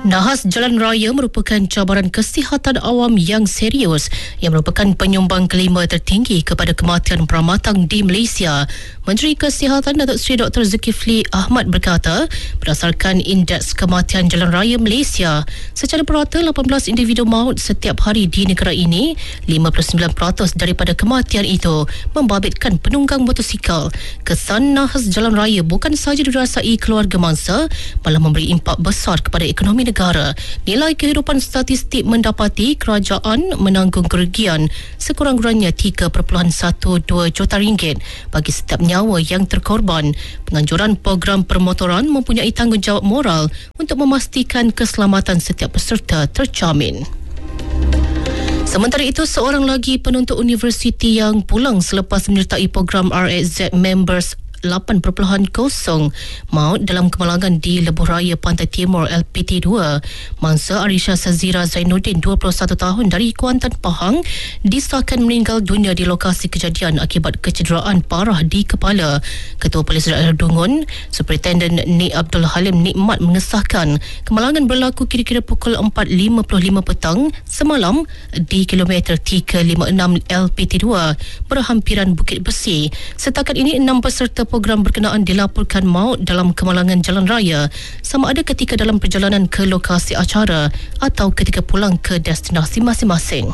Nahas jalan raya merupakan cabaran kesihatan awam yang serius yang merupakan penyumbang kelima tertinggi kepada kematian peramatan di Malaysia. Menteri Kesihatan Datuk Seri Dr. Zulkifli Ahmad berkata, berdasarkan indeks kematian jalan raya Malaysia, secara purata 18 individu maut setiap hari di negara ini, 59% daripada kematian itu membabitkan penunggang motosikal. Kesan nahas jalan raya bukan sahaja dirasai keluarga mangsa, malah memberi impak besar kepada ekonomi negara. Nilai kehidupan statistik mendapati kerajaan menanggung kerugian sekurang-kurangnya 3.12 juta ringgit bagi setiap nyawa yang terkorban. Penganjuran program permotoran mempunyai tanggungjawab moral untuk memastikan keselamatan setiap peserta terjamin. Sementara itu, seorang lagi penuntut universiti yang pulang selepas menyertai program RXZ Members 8.0 maut dalam kemalangan di Lebuh Raya Pantai Timur LPT2. Mangsa Arisha Sazira Zainuddin 21 tahun dari Kuantan Pahang disahkan meninggal dunia di lokasi kejadian akibat kecederaan parah di kepala. Ketua Polis Daerah Dungun, Superintendent Nik Abdul Halim Nikmat mengesahkan kemalangan berlaku kira-kira pukul 4.55 petang semalam di kilometer 356 LPT2 berhampiran Bukit Besi. Setakat ini 6 peserta program berkenaan dilaporkan maut dalam kemalangan jalan raya, sama ada ketika dalam perjalanan ke lokasi acara atau ketika pulang ke destinasi masing-masing.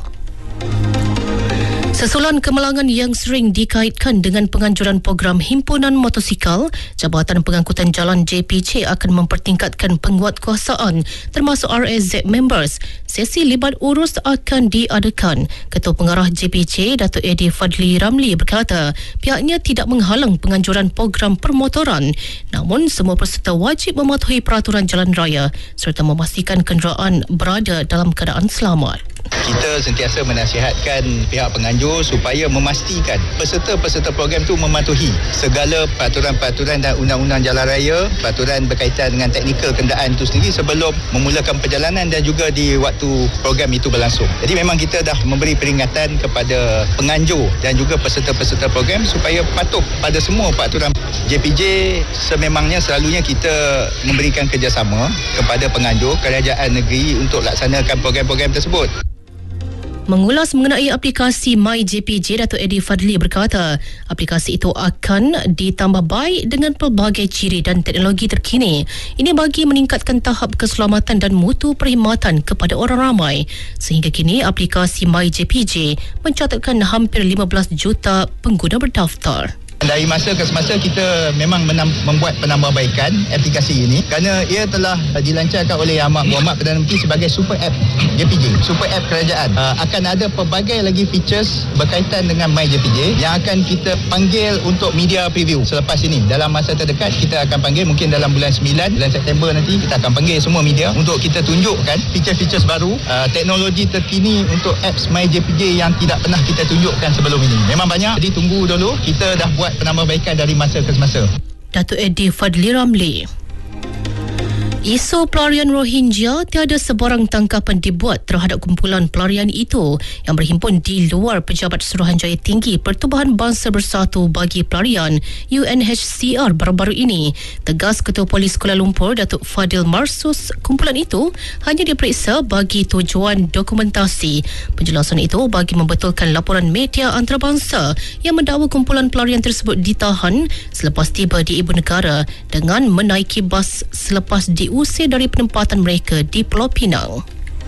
Sesulan kemalangan yang sering dikaitkan dengan penganjuran program Himpunan Motosikal, Jabatan Pengangkutan Jalan JPJ akan mempertingkatkan penguatkuasaan termasuk RXZ Members. Sesi libat urus akan diadakan. Ketua Pengarah JPJ, Datuk Eddie Fadli Ramli berkata, pihaknya tidak menghalang penganjuran program permotoran, namun semua peserta wajib mematuhi peraturan jalan raya serta memastikan kenderaan berada dalam keadaan selamat. Kita sentiasa menasihatkan pihak penganjur supaya memastikan peserta-peserta program itu mematuhi segala peraturan-peraturan dan undang-undang jalan raya, peraturan berkaitan dengan teknikal kenderaan itu sendiri sebelum memulakan perjalanan dan juga di waktu program itu berlangsung. Jadi memang kita dah memberi peringatan kepada penganjur dan juga peserta-peserta program supaya patuh pada semua peraturan. JPJ sememangnya selalunya kita memberikan kerjasama kepada penganjur kerajaan negeri untuk laksanakan program-program tersebut. Mengulas mengenai aplikasi MyJPJ, Datuk Eddie Fadli berkata, aplikasi itu akan ditambah baik dengan pelbagai ciri dan teknologi terkini. Ini bagi meningkatkan tahap keselamatan dan mutu perkhidmatan kepada orang ramai. Sehingga kini, aplikasi MyJPJ mencatatkan hampir 15 juta pengguna berdaftar. Dari masa ke semasa kita memang membuat penambahbaikan aplikasi ini kerana ia telah dilancarkan oleh Yang Amat Berhormat Perdana Menteri sebagai super app JPJ, super app kerajaan. Akan ada pelbagai lagi features berkaitan dengan MyJPJ yang akan kita panggil untuk media preview selepas ini. Dalam masa terdekat kita akan panggil, mungkin dalam bulan 9, bulan September nanti kita akan panggil semua media untuk kita tunjukkan feature-features baru, teknologi terkini untuk apps MyJPJ yang tidak pernah kita tunjukkan sebelum ini. Memang banyak, jadi tunggu dulu, kita dah buat penambahbaikan dari masa ke semasa. Datuk Eddie Fadli Ramli. Isu pelarian Rohingya, tiada sebarang tangkapan dibuat terhadap kumpulan pelarian itu yang berhimpun di luar Pejabat Suruhanjaya Tinggi Pertubuhan Bangsa Bersatu bagi Pelarian UNHCR baru-baru ini. Tegas Ketua Polis Kuala Lumpur, Datuk Fadil Marsus, kumpulan itu hanya diperiksa bagi tujuan dokumentasi. Penjelasan itu bagi membetulkan laporan media antarabangsa yang mendakwa kumpulan pelarian tersebut ditahan selepas tiba di ibu negara dengan menaiki bas selepas diusir dari penempatan mereka di Pulau Pinang.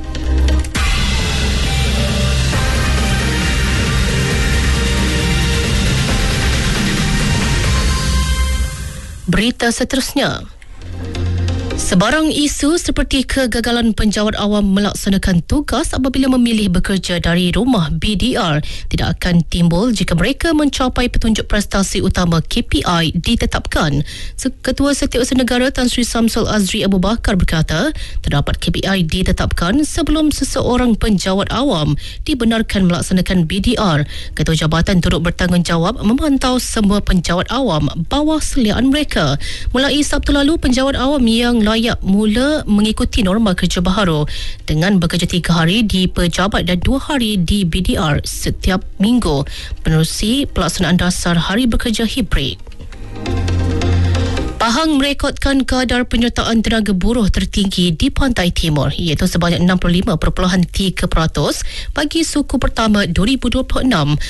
Berita seterusnya. Sebarang isu seperti kegagalan penjawat awam melaksanakan tugas apabila memilih bekerja dari rumah BDR tidak akan timbul jika mereka mencapai petunjuk prestasi utama KPI ditetapkan. Ketua Setiausaha Negara Tan Sri Samsul Azri Abu Bakar berkata, terdapat KPI ditetapkan sebelum seseorang penjawat awam dibenarkan melaksanakan BDR. Ketua Jabatan turut bertanggungjawab memantau semua penjawat awam bawah seliaan mereka. Mulai Sabtu lalu, penjawat awam yang layak mula mengikuti norma kerja baharu dengan bekerja 3 hari di pejabat dan 2 hari di BDR setiap minggu menerusi pelaksanaan dasar hari bekerja hibrid. Pahang merekodkan kadar penyertaan tenaga buruh tertinggi di Pantai Timur, iaitu sebanyak 65.3% bagi suku pertama 2026.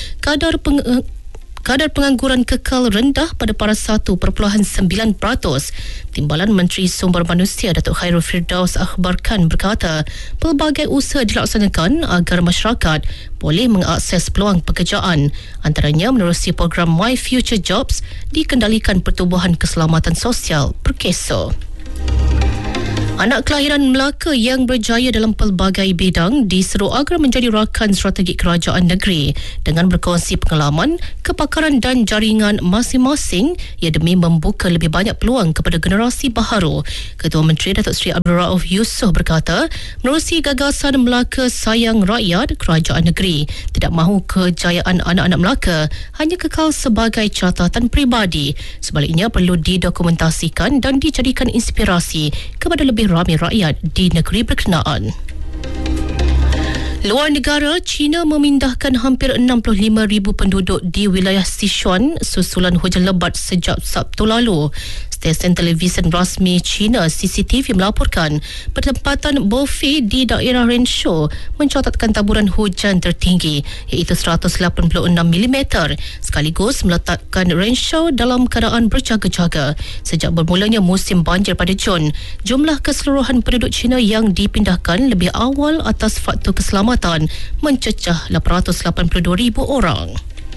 Kadar pengangguran kekal rendah pada paras 1.9%. Timbalan Menteri Sumber Manusia Datuk Khairul Firdaus akhbarkan berkata, pelbagai usaha dilaksanakan agar masyarakat boleh mengakses peluang pekerjaan. Antaranya menerusi program My Future Jobs dikendalikan Pertubuhan Keselamatan Sosial Perkeso. Anak kelahiran Melaka yang berjaya dalam pelbagai bidang diseru agar menjadi rakan strategi kerajaan negeri dengan berkongsi pengalaman, kepakaran dan jaringan masing-masing ia demi membuka lebih banyak peluang kepada generasi baharu. Ketua Menteri Datuk Seri Abdul Rauf Yusof berkata, menerusi gagasan Melaka Sayang Rakyat, kerajaan negeri tidak mahu kejayaan anak-anak Melaka hanya kekal sebagai catatan peribadi. Sebaliknya perlu didokumentasikan dan dijadikan inspirasi kepada lebih ramai rakyat di negeri berkenaan. Luar negara, China memindahkan hampir 65,000 penduduk di wilayah Sichuan susulan hujan lebat sejak Sabtu lalu. Stesen televisyen rasmi China CCTV melaporkan pertempatan Bofi di daerah Renshaw mencatatkan taburan hujan tertinggi iaitu 186 mm sekaligus meletakkan Renshaw dalam keadaan berjaga-jaga. Sejak bermulanya musim banjir pada Jun, jumlah keseluruhan penduduk China yang dipindahkan lebih awal atas faktor keselamatan mencecah 882,000 orang.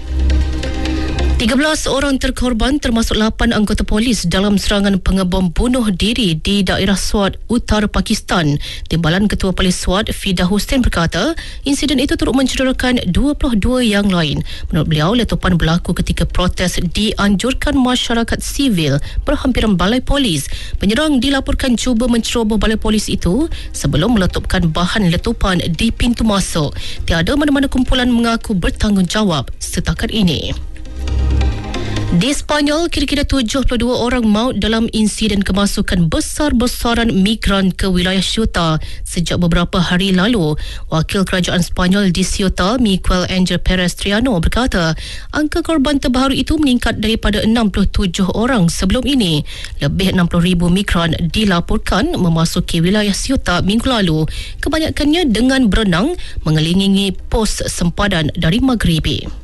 13 orang terkorban termasuk 8 anggota polis dalam serangan pengebom bunuh diri di daerah Swat, Utara Pakistan. Timbalan Ketua Polis Swat, Fidah Hussein berkata, insiden itu turut mencederakan 22 yang lain. Menurut beliau, letupan berlaku ketika protes dianjurkan masyarakat sivil berhampiran balai polis. Penyerang dilaporkan cuba menceroboh balai polis itu sebelum meletupkan bahan letupan di pintu masuk. Tiada mana-mana kumpulan mengaku bertanggungjawab setakat ini. Di Sepanyol, kira-kira 72 orang maut dalam insiden kemasukan besar-besaran migran ke wilayah Ceuta sejak beberapa hari lalu. Wakil Kerajaan Sepanyol di Ceuta, Miguel Angel Perez Triano berkata, angka korban terbaru itu meningkat daripada 67 orang sebelum ini. Lebih 60,000 migran dilaporkan memasuki wilayah Ceuta minggu lalu, kebanyakannya dengan berenang mengelilingi pos sempadan dari Maghribi.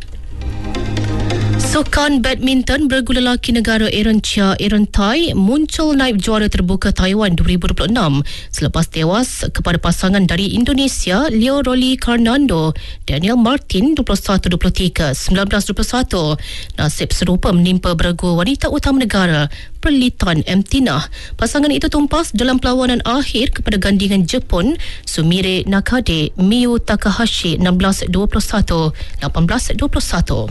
Sukan badminton bergula lelaki negara Aaron Chia Tai muncul naib juara terbuka Taiwan 2026 selepas tewas kepada pasangan dari Indonesia Leo Rolly Carnando Daniel Martin 21-23, 19-21. Nasib serupa menimpa beregu wanita utama negara Perlitan Emtinah. Pasangan itu tumpas dalam perlawanan akhir kepada gandingan Jepun Sumire Nakade Miyu Takahashi 16-21, 18-21.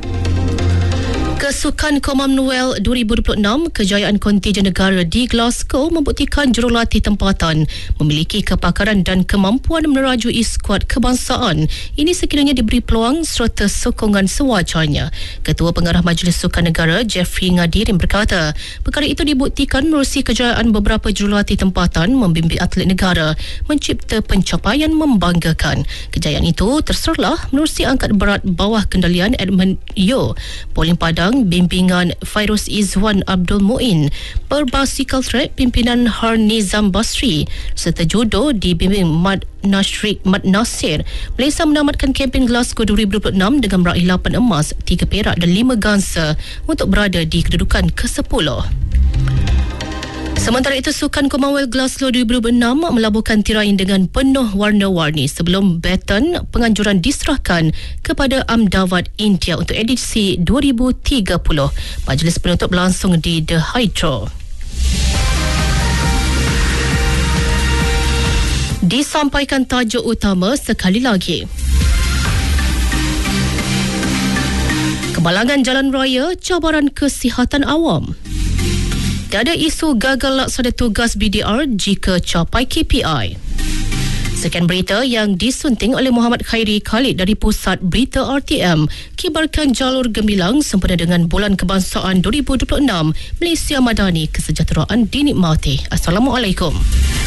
Kesukan Commonwealth 2026, kejayaan kontijen negara di Glasgow membuktikan jurulatih tempatan memiliki kepakaran dan kemampuan menerajui skuad kebangsaan. Ini sekiranya diberi peluang serta sokongan sewajarnya. Ketua Pengarah Majlis Sukan Negara Jeffrey Ngadirin berkata, perkara itu dibuktikan menerusi kejayaan beberapa jurulatih tempatan membimbing atlet negara mencipta pencapaian membanggakan. Kejayaan itu terserlah menerusi angkat berat bawah kendalian Edmund Yeo, bowling padang bimbingan Fairuz Izwan Abdul Muin, berbasikal track pimpinan Harnizam Basri serta judo dibimbing Mad Nasir. Malaysia menamatkan kempen Glasgow 2026 dengan meraih 8 emas, 3 perak dan 5 gangsa untuk berada di kedudukan ke-10. Sementara itu, Sukan Commonwealth Glasgow 2026 melabuhkan tirai dengan penuh warna-warni sebelum baton penganjuran diserahkan kepada Ahmedabad, India untuk edisi 2030. Majlis penutup berlangsung di The Hydro. Disampaikan tajuk utama sekali lagi. Kemalangan jalan raya, cabaran kesihatan awam. Tiada isu gagal laksana tugas BDR jika capai KPI. Sekian berita yang disunting oleh Muhammad Khairi Khalid dari Pusat Berita RTM. Kibarkan jalur gemilang sempena dengan Bulan Kebangsaan 2026. Malaysia Madani, kesejahteraan dinikmati. Assalamualaikum.